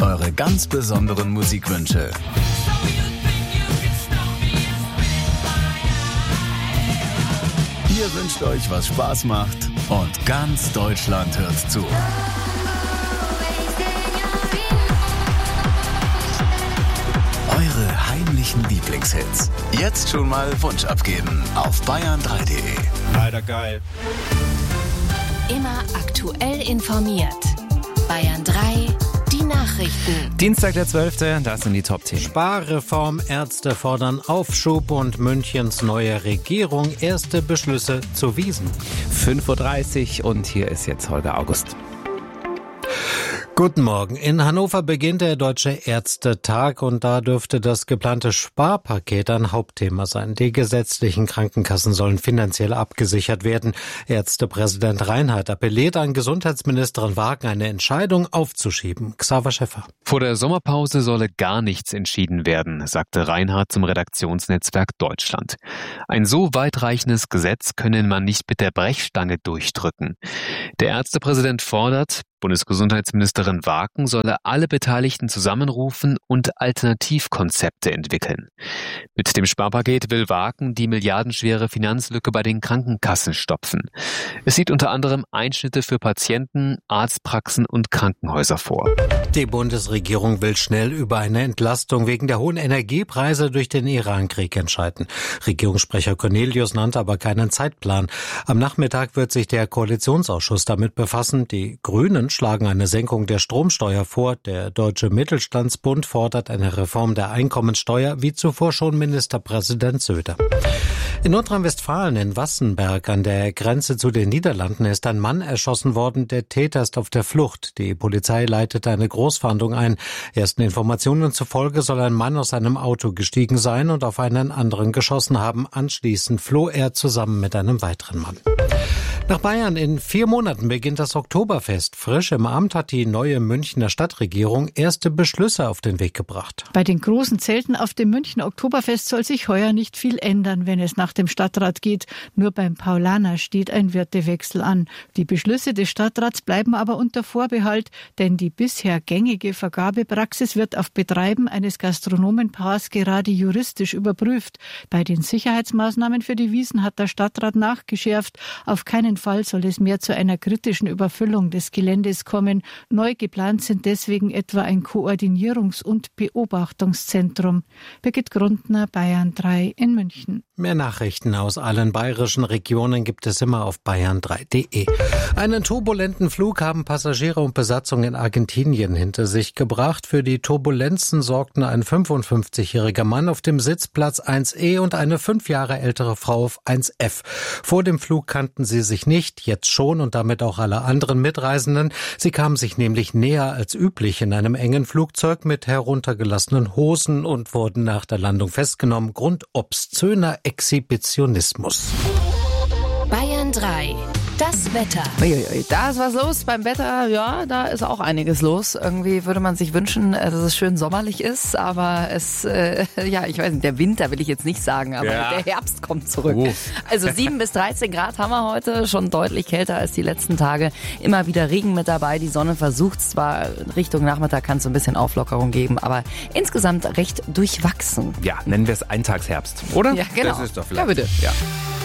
Eure ganz besonderen Musikwünsche. Ihr wünscht euch, was Spaß macht und ganz Deutschland hört zu. Eure heimlichen Lieblingshits. Jetzt schon mal Wunsch abgeben auf bayern3.de. Leider geil. Immer aktuell informiert. Bayern 3, die Nachrichten. Dienstag der 12., das sind die Top-Themen. Sparreform, Ärzte fordern Aufschub und Münchens neue Regierung erste Beschlüsse zu Wiesn. 5.30 Uhr und hier ist jetzt Holger August. Guten Morgen. In Hannover beginnt der Deutsche Ärztetag und da dürfte das geplante Sparpaket ein Hauptthema sein. Die gesetzlichen Krankenkassen sollen finanziell abgesichert werden. Ärztepräsident Reinhardt appelliert an Gesundheitsministerin Wagen, eine Entscheidung aufzuschieben. Xaver Schäffer. Vor der Sommerpause solle gar nichts entschieden werden, sagte Reinhardt zum Redaktionsnetzwerk Deutschland. Ein so weitreichendes Gesetz könne man nicht mit der Brechstange durchdrücken. Der Ärztepräsident fordert, Bundesgesundheitsministerin Wagen solle alle Beteiligten zusammenrufen und Alternativkonzepte entwickeln. Mit dem Sparpaket will Wagen die milliardenschwere Finanzlücke bei den Krankenkassen stopfen. Es sieht unter anderem Einschnitte für Patienten, Arztpraxen und Krankenhäuser vor. Die Bundesregierung will schnell über eine Entlastung wegen der hohen Energiepreise durch den Iran-Krieg entscheiden. Regierungssprecher Cornelius nannte aber keinen Zeitplan. Am Nachmittag wird sich der Koalitionsausschuss damit befassen. Die Grünen schlagen eine Senkung der Stromsteuer vor. Der Deutsche Mittelstandsbund fordert eine Reform der Einkommensteuer, wie zuvor schon Ministerpräsident Söder. In Nordrhein-Westfalen in Wassenberg an der Grenze zu den Niederlanden ist ein Mann erschossen worden. Der Täter ist auf der Flucht. Die Polizei leitet eine Großfahndung ein. Ersten Informationen zufolge soll ein Mann aus einem Auto gestiegen sein und auf einen anderen geschossen haben. Anschließend floh er zusammen mit einem weiteren Mann. Nach Bayern in 4 Monaten beginnt das Oktoberfest. Frisch im Amt hat die neue Münchner Stadtregierung erste Beschlüsse auf den Weg gebracht. Bei den großen Zelten auf dem Münchner Oktoberfest soll sich heuer nicht viel ändern, wenn es nach dem Stadtrat geht. Nur beim Paulaner steht ein Wirtewechsel an. Die Beschlüsse des Stadtrats bleiben aber unter Vorbehalt, denn die bisher gängige Vergabepraxis wird auf Betreiben eines Gastronomenpaars gerade juristisch überprüft. Bei den Sicherheitsmaßnahmen für die Wiesn hat der Stadtrat nachgeschärft. Auf keinen Fall soll es mehr zu einer kritischen Überfüllung des Geländes kommen. Neu geplant sind deswegen etwa ein Koordinierungs- und Beobachtungszentrum. Birgit Grundner, Bayern 3 in München. Mehr Nachrichten aus allen bayerischen Regionen gibt es immer auf bayern3.de. Einen turbulenten Flug haben Passagiere und Besatzung in Argentinien hinter sich gebracht. Für die Turbulenzen sorgten ein 55-jähriger Mann auf dem Sitzplatz 1E und eine 5 Jahre ältere Frau auf 1F. Vor dem Flug kannten sie sich nicht, jetzt schon und damit auch alle anderen Mitreisenden. Sie kamen sich nämlich näher als üblich in einem engen Flugzeug mit heruntergelassenen Hosen und wurden nach der Landung festgenommen. Grund obszöner Exhibitionismus. Bayern 3, das Wetter. Da ist was los beim Wetter. Ja, da ist auch einiges los. Irgendwie würde man sich wünschen, dass es schön sommerlich ist, aber ich weiß nicht, der Winter will ich jetzt nicht sagen, aber der Herbst kommt zurück. Also 7 bis 13 Grad haben wir heute, schon deutlich kälter als die letzten Tage. Immer wieder Regen mit dabei, die Sonne versucht zwar, Richtung Nachmittag kann es so ein bisschen Auflockerung geben, aber insgesamt recht durchwachsen. Ja, nennen wir es Eintagsherbst, oder? Ja, genau. Das ist doch vielleicht. Ja, bitte. Ja.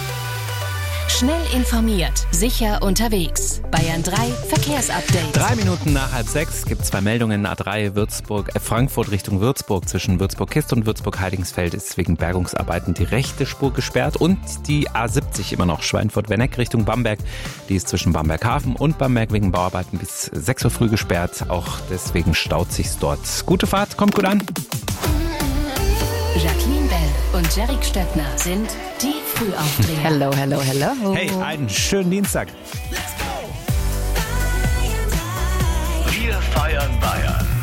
Schnell informiert, sicher unterwegs. Bayern 3 Verkehrsupdate. 3 Minuten nach 5:30 gibt es 2 Meldungen. A3 Frankfurt Richtung Würzburg. Zwischen Würzburg-Kist und Würzburg-Heidingsfeld ist wegen Bergungsarbeiten die rechte Spur gesperrt. Und die A70 immer noch Schweinfurt-Wenneck Richtung Bamberg. Die ist zwischen Bamberg-Hafen und Bamberg wegen Bauarbeiten bis 6 Uhr früh gesperrt. Auch deswegen staut sich's dort. Gute Fahrt, kommt gut an. Jacqueline Bell und Jerick Stöckner sind die Frühaufdreher. Hello, hello, hello. Hey, einen schönen Dienstag. Wir feiern Bayern.